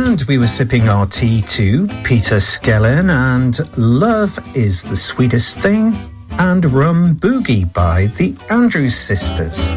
And we were sipping our tea to Peter Skellern and Love is the Sweetest Thing and Rum Boogie by the Andrews Sisters.